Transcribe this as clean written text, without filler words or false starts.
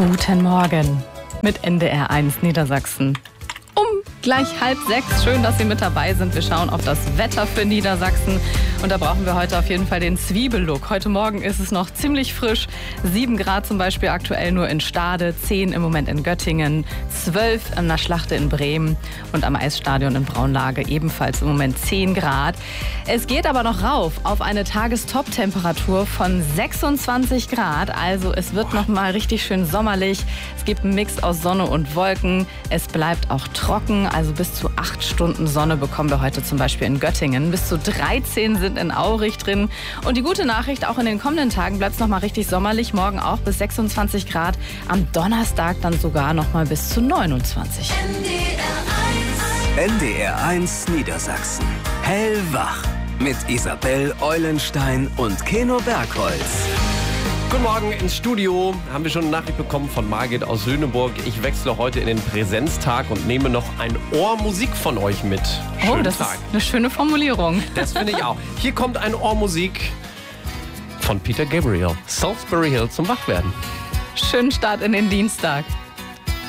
Guten Morgen mit NDR1 Niedersachsen. Gleich 5:30. Schön, dass Sie mit dabei sind. Wir schauen auf das Wetter für Niedersachsen. Und da brauchen wir heute auf jeden Fall den Zwiebellook. Heute Morgen ist es noch ziemlich frisch. 7 Grad zum Beispiel aktuell nur in Stade, 10 im Moment in Göttingen, 12 an der Schlachte in Bremen und am Eisstadion in Braunlage ebenfalls im Moment 10 Grad. Es geht aber noch rauf auf eine Tagestop-Temperatur von 26 Grad. Also es wird noch mal richtig schön sommerlich. Es gibt einen Mix aus Sonne und Wolken. Es bleibt auch trocken. Also bis zu 8 Stunden Sonne bekommen wir heute zum Beispiel in Göttingen. Bis zu 13 sind in Aurich drin. Und die gute Nachricht, auch in den kommenden Tagen bleibt es noch mal richtig sommerlich. Morgen auch bis 26 Grad. Am Donnerstag dann sogar noch mal bis zu 29. NDR1 Niedersachsen. Hellwach. Mit Isabel Eulenstein und Keno Bergholz. Guten Morgen ins Studio. Haben wir schon eine Nachricht bekommen von Margit aus Lüneburg. Ich wechsle heute in den Präsenztag und nehme noch ein Ohr Musik von euch mit. Schönen das Tag. Ist eine schöne Formulierung. Das finde ich auch. Hier kommt ein Ohr Musik von Peter Gabriel. Salisbury Hill zum Wachwerden. Schönen Start in den Dienstag.